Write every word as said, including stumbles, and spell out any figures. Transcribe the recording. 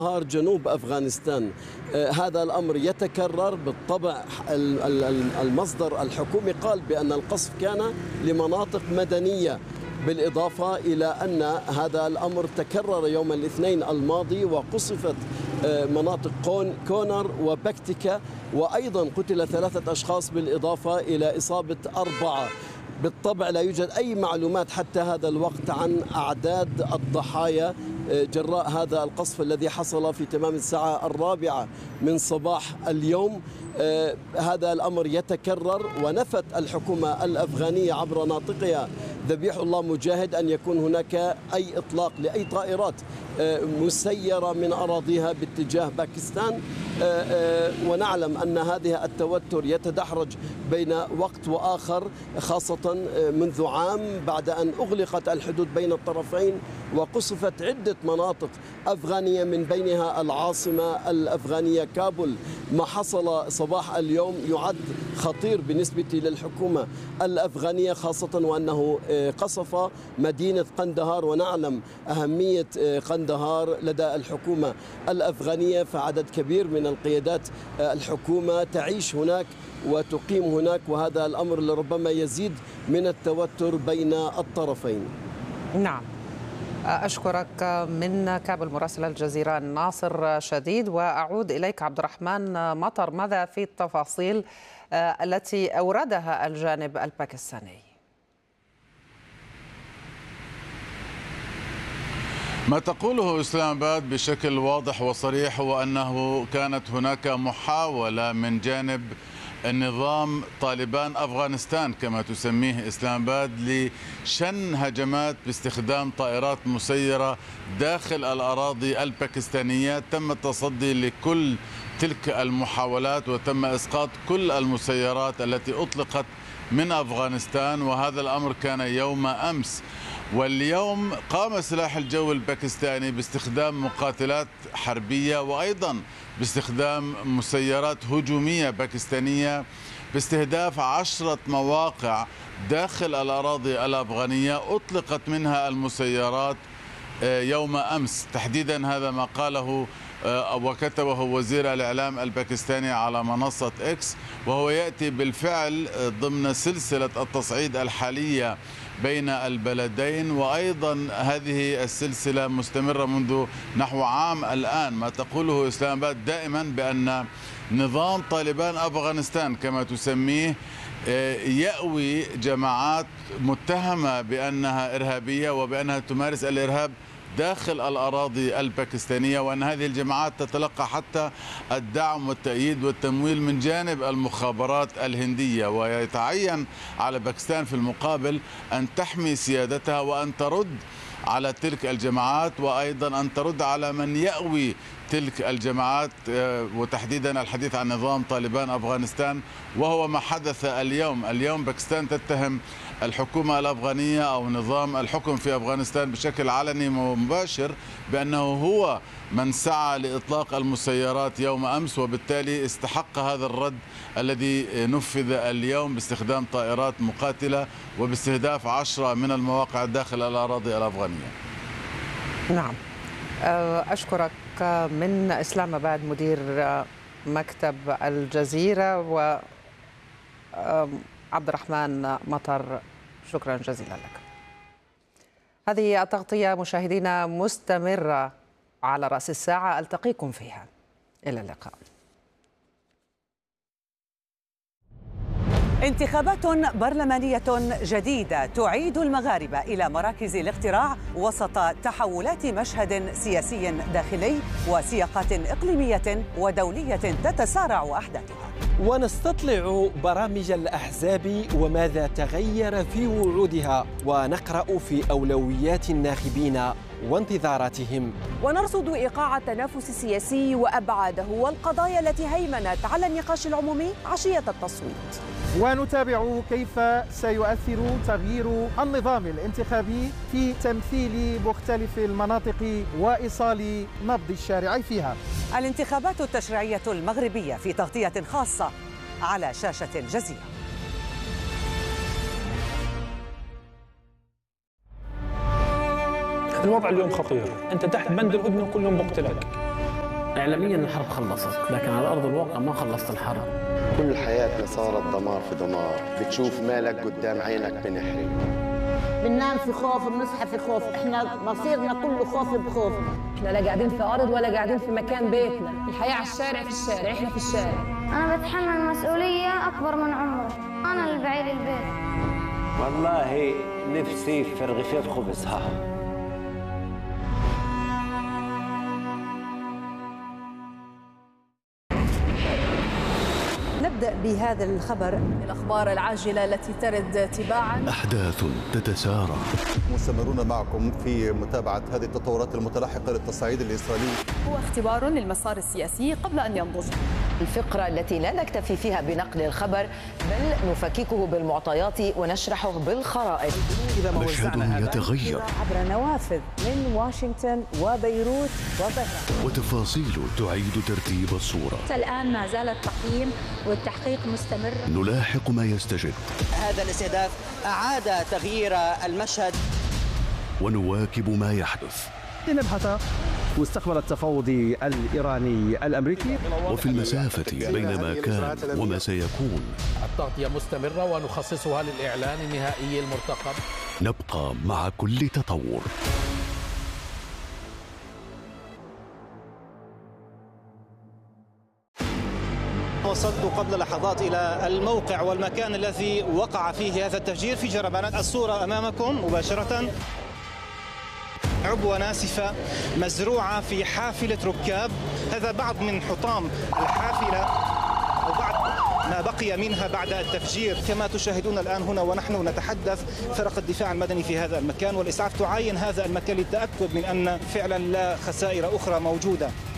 قندهار جنوب أفغانستان. هذا الأمر يتكرر بالطبع. المصدر الحكومي قال بأن القصف كان لمناطق مدنية، بالإضافة إلى أن هذا الأمر تكرر يوم الاثنين الماضي وقصفت مناطق كونر وبكتيكا، وأيضا قتل ثلاثة أشخاص بالإضافة إلى إصابة أربعة. بالطبع لا يوجد أي معلومات حتى هذا الوقت عن أعداد الضحايا جراء هذا القصف الذي حصل في تمام الساعة الرابعة من صباح اليوم. آه هذا الأمر يتكرر، ونفت الحكومة الأفغانية عبر ناطقها ذبيح الله مجاهد أن يكون هناك أي إطلاق لأي طائرات آه مسيرة من أراضيها باتجاه باكستان. آه آه ونعلم أن هذه التوتر يتدحرج بين وقت وآخر، خاصة منذ عام بعد أن أغلقت الحدود بين الطرفين وقصفت عدة مناطق أفغانية من بينها العاصمة الأفغانية كابول. ما حصل صباح اليوم يعد خطير بالنسبة للحكومة الأفغانية، خاصة وأنه قصف مدينة قندهار، ونعلم أهمية قندهار لدى الحكومة الأفغانية، فعدد كبير من القيادات الحكومة تعيش هناك وتقيم هناك، وهذا الأمر لربما يزيد من التوتر بين الطرفين. نعم، أشكرك من كابل مراسل الجزيرة ناصر شديد. وأعود إليك عبد الرحمن مطر، ماذا في التفاصيل التي أوردها الجانب الباكستاني؟ ما تقوله إسلام آباد بشكل واضح وصريح هو أنه كانت هناك محاولة من جانب النظام طالبان أفغانستان كما تسميه إسلام آباد لشن هجمات باستخدام طائرات مسيرة داخل الأراضي الباكستانية. تم التصدي لكل تلك المحاولات وتم إسقاط كل المسيرات التي أطلقت من أفغانستان، وهذا الأمر كان يوم أمس. واليوم قام سلاح الجو الباكستاني باستخدام مقاتلات حربية وأيضا باستخدام مسيرات هجومية باكستانية باستهداف عشرة مواقع داخل الأراضي الأفغانية أطلقت منها المسيرات يوم أمس تحديدا. هذا ما قاله وكتبه وزير الإعلام الباكستاني على منصة إكس، وهو يأتي بالفعل ضمن سلسلة التصعيد الحالية بين البلدين، وأيضا هذه السلسلة مستمرة منذ نحو عام الآن. ما تقوله إسلام آباد دائما بأن نظام طالبان أفغانستان كما تسميه يأوي جماعات متهمة بأنها إرهابية وبأنها تمارس الإرهاب داخل الأراضي الباكستانية، وأن هذه الجماعات تتلقى حتى الدعم والتأييد والتمويل من جانب المخابرات الهندية، ويتعين على باكستان في المقابل أن تحمي سيادتها وأن ترد على تلك الجماعات، وأيضا أن ترد على من يأوي تلك الجماعات، وتحديدا الحديث عن نظام طالبان أفغانستان، وهو ما حدث اليوم. اليوم باكستان تتهم الحكومة الأفغانية أو نظام الحكم في أفغانستان بشكل علني ومباشر بأنه هو من سعى لإطلاق المسيرات يوم أمس، وبالتالي استحق هذا الرد الذي نفذ اليوم باستخدام طائرات مقاتلة وباستهداف عشرة من المواقع داخل الأراضي الأفغانية. نعم، أشكرك من إسلام آباد مدير مكتب الجزيرة، وعبد الرحمن مطر شكرا جزيلا لك. هذه التغطية مشاهدينا مستمرة على رأس الساعة، ألتقيكم فيها. إلى اللقاء. انتخابات برلمانية جديدة تعيد المغاربة إلى مراكز الاقتراع وسط تحولات مشهد سياسي داخلي وسياقات إقليمية ودولية تتسارع أحداثها. ونستطلع برامج الأحزاب وماذا تغير في وعودها، ونقرأ في أولويات الناخبين وانتظاراتهم، ونرصد إيقاع التنافس السياسي وأبعاده والقضايا التي هيمنت على النقاش العمومي عشية التصويت. ونتابع كيف سيؤثر تغيير النظام الانتخابي في تمثيل مختلف المناطق وإيصال نبض الشارع فيها. الانتخابات التشريعية المغربية في تغطية خاصة على شاشة الجزيرة. الوضع اليوم خطير، أنت تحت بند الهدنة وكلهم بقتلك. إعلاميا الحرب خلصت، لكن على أرض الواقع ما خلصت الحرب. كل حياتنا صارت دمار في دمار، بتشوف مالك قدام عينك بنحرق. بننام في خوف، بنصحى في خوف، احنا مصيرنا كله خوف بخوف. احنا لا قاعدين في أرض ولا قاعدين في مكان بيتنا، الحياة على الشارع، في الشارع، احنا في الشارع. أنا بتحمل مسؤولية أكبر من عمري، أنا اللي بعيد البيت. والله نفسي في رغيفين خبز. ها نبدأ بهذا الخبر. الأخبار العاجلة التي ترد تباعا. أحداث تتسارع. مستمرون معكم في متابعة هذه التطورات المتلاحقة للتصعيد الإسرائيلي. هو اختبار للمسار السياسي قبل أن ينضج. الفقرة التي لا نكتفي فيها بنقل الخبر، بل نفككه بالمعطيات ونشرحه بالخرائط. مشهد يتغير عبر نوافذ من واشنطن وبيروت وطهران، وتفاصيل تعيد ترتيب الصورة. الآن ما زال التقييم والتحقيق مستمر. نلاحق ما يستجد. هذا الاستهداف أعاد تغيير المشهد، ونواكب ما يحدث. نبحث مستقبل التفاوض الإيراني الأمريكي. وفي المسافة بين ما كان وما سيكون، التغطية مستمرة ونخصصها للإعلان النهائي المرتقب. نبقى مع كل تطور. وصلت قبل لحظات إلى الموقع والمكان الذي وقع فيه هذا التفجير في جربانات. الصورة أمامكم مباشرة، عبوة ناسفة مزروعة في حافلة ركاب. هذا بعض من حطام الحافلة أو بعض ما بقي منها بعد التفجير. كما تشاهدون الآن هنا ونحن نتحدث، فرق الدفاع المدني في هذا المكان والإسعاف تعاين هذا المكان للتأكد من أن فعلا لا خسائر أخرى موجودة.